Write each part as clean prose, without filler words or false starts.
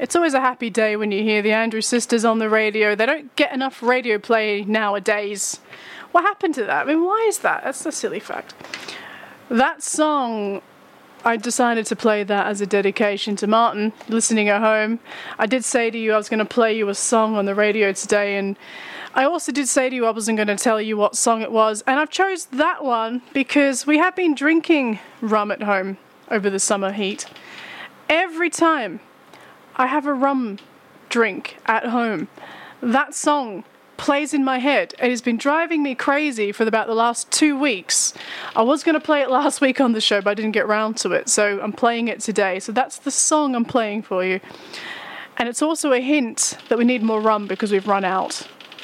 It's always a happy day when you hear the Andrews Sisters on the radio. They don't get enough radio play nowadays. What happened to that? I mean, why is that? That's a silly fact. That song, I decided to play that as a dedication to Martin, listening at home. I did say to you I was going to play you a song on the radio today, and I also did say to you I wasn't going to tell you what song it was, and I've chose that one because we have been drinking rum at home over the summer heat. Every time I have a rum drink at home, that song plays in my head. It has been driving me crazy for about the last 2 weeks. I was going to play it last week on the show, but I didn't get round to it, so I'm playing it today. So that's the song I'm playing for you. And it's also a hint that we need more rum because we've run out.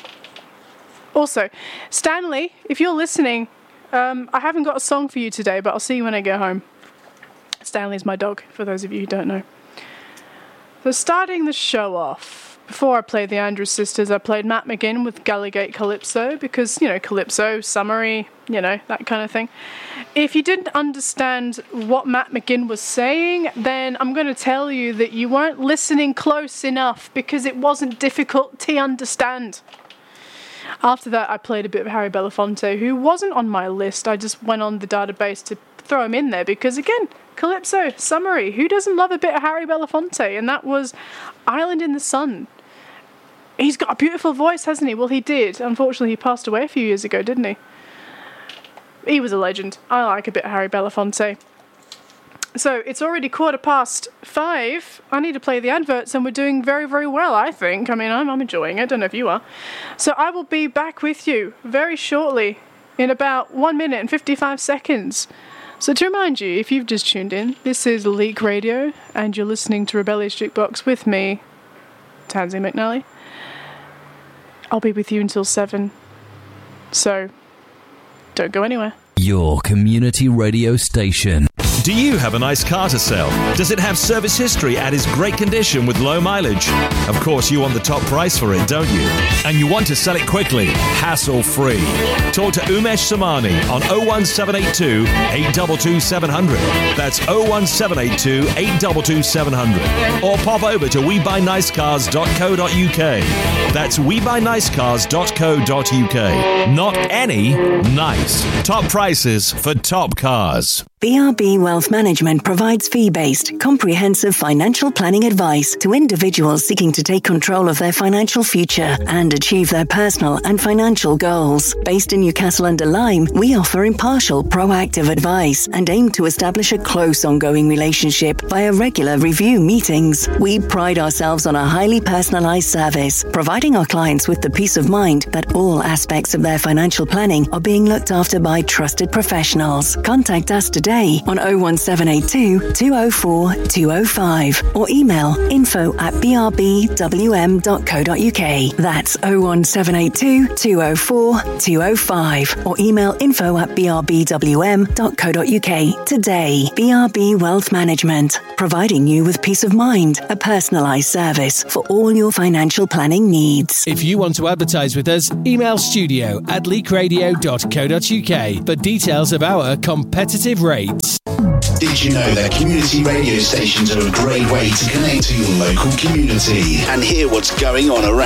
Also, Stanley, if you're listening, I haven't got a song for you today, but I'll see you when I get home. Stanley's my dog, for those of you who don't know. So starting the show off, before I played the Andrews Sisters, I played Matt McGinn with Gallagate Calypso, because, you know, Calypso, summery, you know, that kind of thing. If you didn't understand what Matt McGinn was saying, then I'm going to tell you that you weren't listening close enough, because it wasn't difficult to understand. After that, I played a bit of Harry Belafonte, who wasn't on my list. I just went on the database to throw him in there, because, again, Calypso, summery, who doesn't love a bit of Harry Belafonte? And that was Island in the Sun. He's got a beautiful voice, hasn't he? Well, he did. Unfortunately, he passed away a few years ago, didn't he? He was a legend. I like a bit of Harry Belafonte. So, it's already 5:15. I need to play the adverts, and we're doing very, very well, I think. I mean, I'm enjoying it. I don't know if you are. So, I will be back with you very shortly, in about 1 minute and 55 seconds. So to remind you, if you've just tuned in, this is Leak Radio, and you're listening to Rebellious Jukebox with me, Tansy McNally. I'll be with you until 7, so don't go anywhere. Your community radio station. Do you have a nice car to sell? Does it have service history and is great condition with low mileage? Of course, you want the top price for it, don't you? And you want to sell it quickly, hassle-free. Talk to Umesh Samani on 01782 822 700. That's 01782 822 700. Or pop over to WeBuyNiceCars.co.uk. That's WeBuyNiceCars.co.uk. Not any, nice. Top prices for top cars. BRB Wealth Management provides fee-based, comprehensive financial planning advice to individuals seeking to take control of their financial future and achieve their personal and financial goals. Based in Newcastle-under-Lyme, we offer impartial, proactive advice and aim to establish a close, ongoing relationship via regular review meetings. We pride ourselves on a highly personalised service, providing our clients with the peace of mind that all aspects of their financial planning are being looked after by trusted professionals. Contact us today on 01782 204 205 or email info@brbwm.co.uk. That's 01782 204 205 or email info@brbwm.co.uk today. BRB Wealth Management, providing you with peace of mind, a personalised service for all your financial planning needs. If you want to advertise with us, email studio@leakradio.co.uk for details of our competitive rates. Did you know that community radio stations are a great way to connect to your local community and hear what's going on around